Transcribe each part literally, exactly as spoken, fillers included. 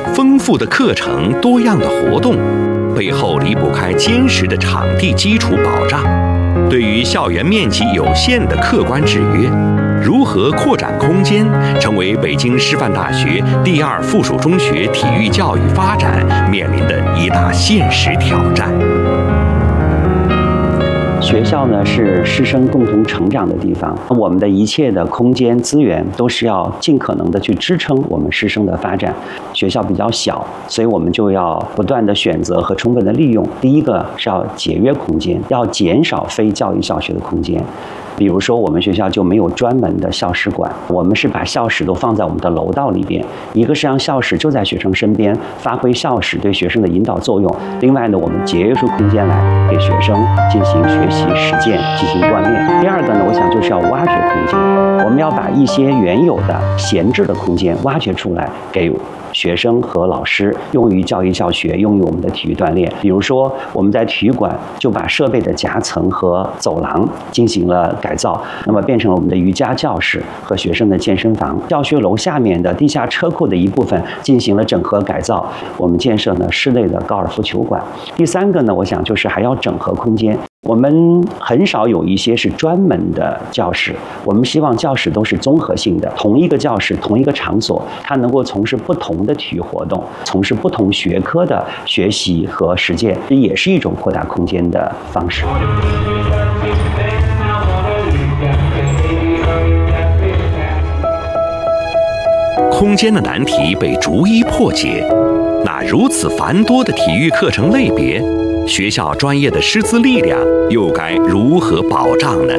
丰富的课程、多样的活动，背后离不开坚实的场地基础保障。对于校园面积有限的客观制约，如何扩展空间，成为北京师范大学第二附属中学体育教育发展面临的一大现实挑战。 学校呢是师生共同成长的地方，我们的一切的空间资源都是要尽可能的去支撑我们师生的发展。学校比较小，所以我们就要不断的选择和充分的利用。第一个是要节约空间，要减少非教育教学的空间。比如说，我们学校就没有专门的校史馆，我们是把校史都放在我们的楼道里边。一个是让校史就在学生身边，发挥校史对学生的引导作用；另外呢，我们节约出空间来给学生进行学习实践、进行锻炼。第二个呢，我想就是要挖掘空间，我们要把一些原有的闲置的空间挖掘出来，给学生和老师用于教育教学，用于我们的体育锻炼。比如说，我们在体育馆就把设备的夹层和走廊进行了改造，那么变成了我们的瑜伽教室和学生的健身房。教学楼下面的地下车库的一部分进行了整合改造，我们建设呢室内的高尔夫球馆。第三个呢，我想就是还要整合空间。我们很少有一些是专门的教室，我们希望教室都是综合性的，同一个教室、同一个场所，它能够从事不同的体育活动，从事不同学科的学习和实践，这也是一种扩大空间的方式。 空间的难题被逐一破解，那如此繁多的体育课程类别，学校专业的师资力量又该如何保障呢？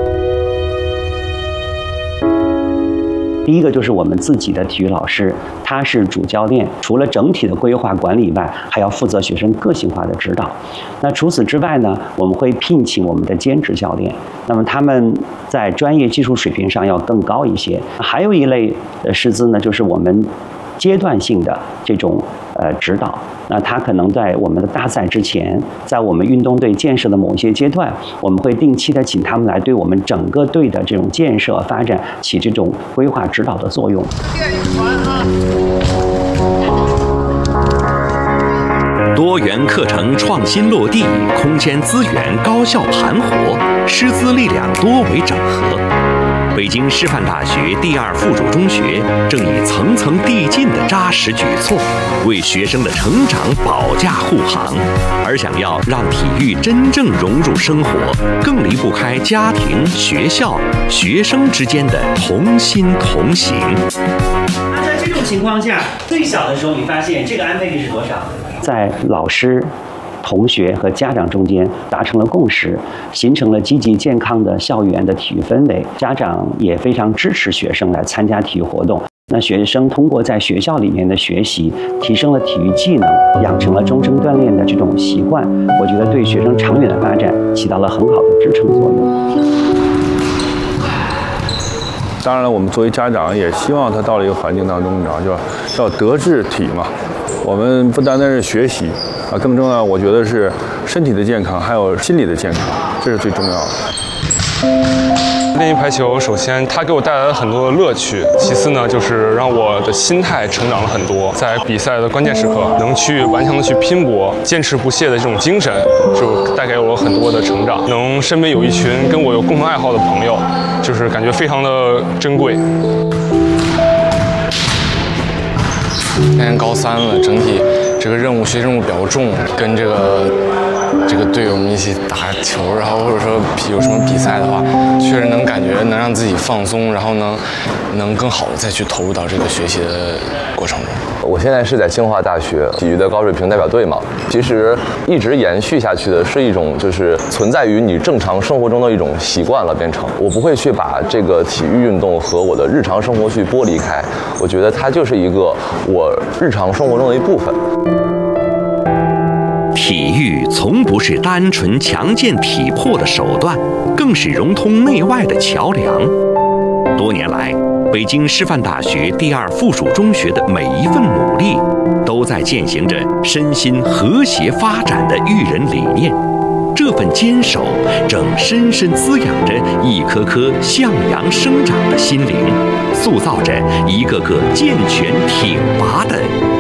第一个就是我们自己的体育老师，他是主教练，除了整体的规划管理以外，还要负责学生个性化的指导。那除此之外呢，我们会聘请我们的兼职教练，那么他们在专业技术水平上要更高一些。还有一类的师资呢，就是我们阶段性的这种呃指导，那他可能在我们的大赛之前，在我们运动队建设的某一些阶段，我们会定期的请他们来对我们整个队的这种建设发展起这种规划指导的作用。 多元课程创新落地，空间资源高效盘活，师资力量多维整合。北京师范大学第二附属中学正以层层递进的扎实举措，为学生的成长保驾护航。而想要让体育真正融入生活，更离不开家庭、学校、学生之间的同心同行。 那在这种情况下，最小的时候，你发现这个安倍率是多少？ 在老师、同学和家长中间达成了共识，形成了积极健康的校园的体育氛围。家长也非常支持学生来参加体育活动。那学生通过在学校里面的学习，提升了体育技能，养成了终生锻炼的这种习惯。我觉得对学生长远的发展起到了很好的支撑作用。 当然了，我们作为家长也希望他到了一个环境当中，你知道，就要德智体嘛。我们不单单是学习啊，更重要，我觉得是身体的健康，还有心理的健康，这是最重要的。 练习排球，首先它给我带来了很多的乐趣，其次呢，就是让我的心态成长了很多，在比赛的关键时刻能去顽强的去拼搏，坚持不懈的这种精神，就带给我很多的成长。能身边有一群跟我有共同爱好的朋友，就是感觉非常的珍贵。 今年高三了，整体这个任务学习任务比较重，跟这个这个队友们一起打球，然后或者说有什么比赛的话，确实能感觉能让自己放松，然后能能更好的再去投入到这个学习的过程中。 我现在是在清华大学体育的高水平代表队嘛，其实一直延续下去的是一种就是存在于你正常生活中的一种习惯了，变成我不会去把这个体育运动和我的日常生活去剥离开，我觉得它就是一个我日常生活中的一部分。 体育从不是单纯强健体魄的手段，更是融通内外的桥梁。多年来，北京师范大学第二附属中学的每一份努力，都在践行着身心和谐发展的育人理念。这份坚守，正深深滋养着一颗颗向阳生长的心灵，塑造着一个个健全挺拔的